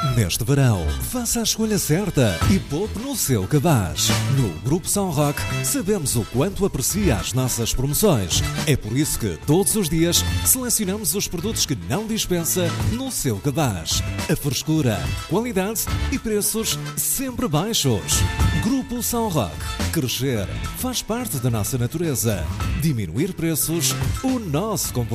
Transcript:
Neste verão, faça a escolha certa e poupe no seu cabaz. No Grupo São Roque, sabemos o quanto aprecia as nossas promoções. É por isso que, todos os dias, selecionamos os produtos que não dispensa no seu cabaz. A frescura, qualidade e preços sempre baixos. Grupo São Roque. Crescer faz parte da nossa natureza. Diminuir preços, o nosso comportamento.